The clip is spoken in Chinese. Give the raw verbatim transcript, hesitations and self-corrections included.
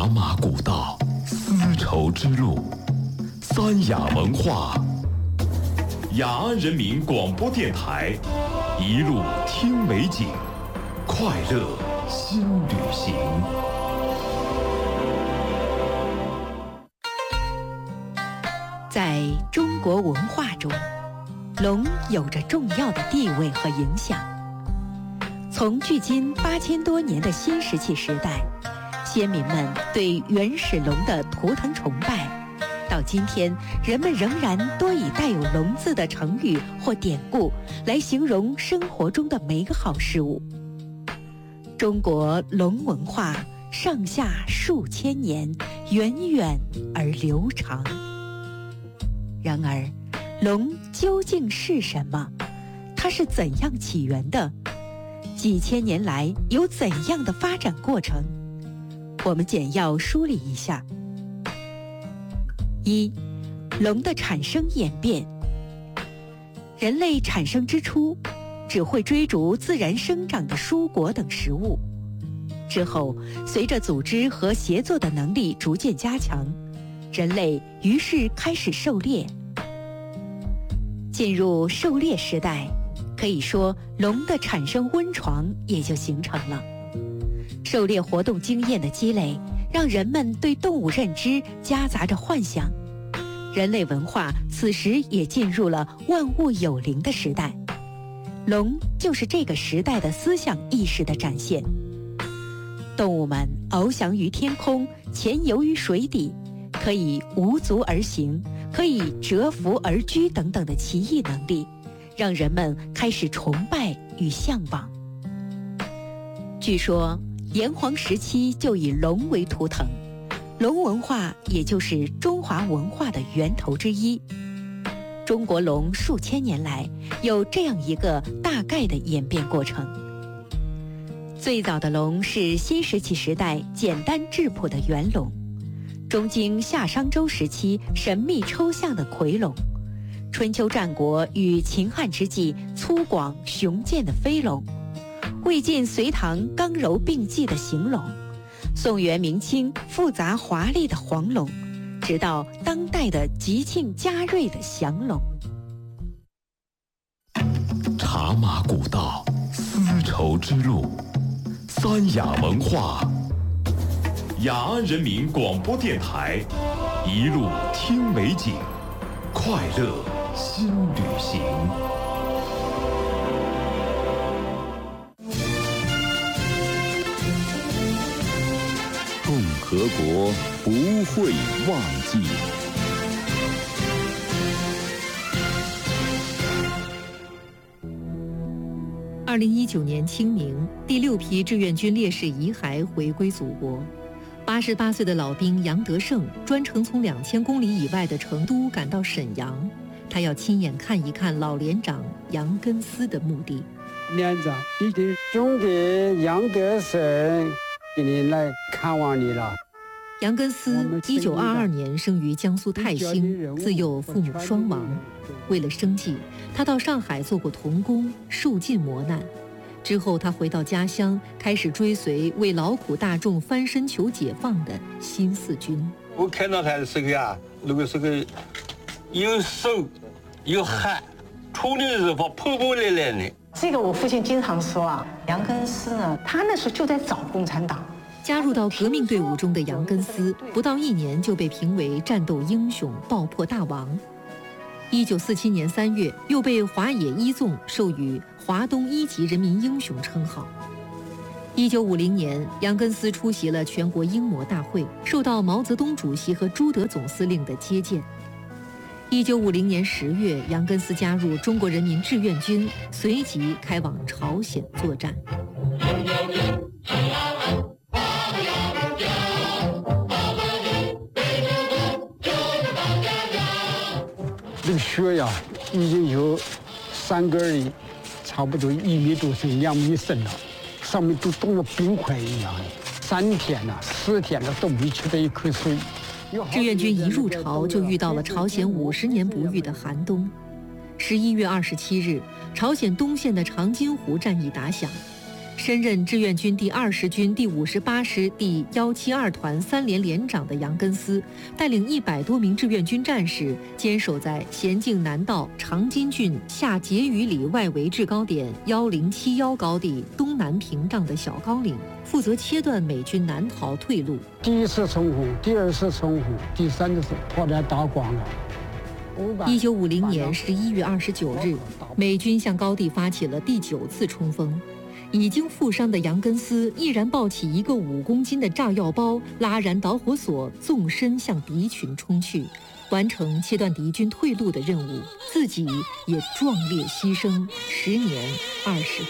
茶马古道，丝绸之路，三雅文化。雅安人民广播电台，一路听美景，快乐新旅行。 在中国文化中，龙有着重要的地位和影响。从距今八千多年的新石器时代，先民们对原始龙的图腾崇拜，到今天人们仍然多以带有龙字的成语或典故来形容生活中的美好事物。中国龙文化上下数千年，源远而流长。然而，龙究竟是什么？它是怎样起源的？几千年来有怎样的发展过程？我们简要梳理一下。一、龙的产生演变。人类产生之初，只会追逐自然生长的蔬果等食物。之后，随着组织和协作的能力逐渐加强，人类于是开始狩猎。进入狩猎时代，可以说龙的产生温床也就形成了。狩猎活动经验的积累，让人们对动物认知夹杂着幻想。人类文化此时也进入了万物有灵的时代，龙就是这个时代的思想意识的展现。动物们翱翔于天空，潜游于水底，可以无足而行，可以蛰伏而居等等的奇异能力，让人们开始崇拜与向往。据说炎黄时期就以龙为图腾，龙文化也就是中华文化的源头之一。中国龙数千年来有这样一个大概的演变过程。最早的龙是新石器时代简单质朴的圆龙，中经夏商周时期神秘抽象的夔龙，春秋战国与秦汉之际粗犷雄健的飞龙，魏晋隋唐刚柔并济的行龙，宋元明清复杂华丽的黄龙，直到当代的吉庆嘉瑞的祥龙。 茶马古道，丝绸之路，三雅文化。雅安人民广播电台，一路听美景，快乐新旅行。 共和国不会忘记。 二零一九年清明，第六批志愿军烈士遗骸回归祖国。八十八岁的老兵杨德胜专程从两千公里以外的成都赶到沈阳，他要亲眼看一看老连长杨根思的墓地。 连长，你的兄弟杨德胜给你来看望你了。 杨根思一九二二年生于江苏泰兴，自幼父母双亡。为了生计，他到上海做过童工，受尽磨难。之后，他回到家乡，开始追随为劳苦大众翻身求解放的新四军。 我看到他的时候呀，那个时候有瘦有汗，出来的时候破破烂烂的。 这个我父亲经常说啊，杨根思呢，他那时候就在找共产党。 加入到革命队伍中的杨根思，不到一年就被评为战斗英雄、爆破大王。一九四七年三月，又被华野一纵授予华东一级人民英雄称号。一九五零年，杨根思出席了全国英模大会，受到毛泽东主席和朱德总司令的接见。一九五零年十月，杨根思加入中国人民志愿军，随即开往朝鲜作战。 这个雪呀，已经有三个人，差不多一米多深、两米深了，上面都冻了冰块一样的。三天了、四天了都没吃到一口水。 志愿军一入朝就遇到了朝鲜五十年不遇的寒冬。十一月二十七日，朝鲜东线的长津湖战役打响， 升任志愿军第二十军第五十八师第一七二团三连连长的杨根思，带领一百多名志愿军战士，坚守在咸镜南道长金郡下碣隅里外围制高点幺零七一高地东南屏障的小高岭，负责切断美军南逃退路。 第一次冲锋，第二次冲锋，第三次炮弹打光了。 一九五零年十一月二十九日，美军向高地发起了第九次冲锋。已经负伤的杨根思毅然抱起一个五公斤的炸药包，拉燃导火索，纵身向敌群冲去，完成切断敌军退路的任务，自己也壮烈牺牲，时年二十。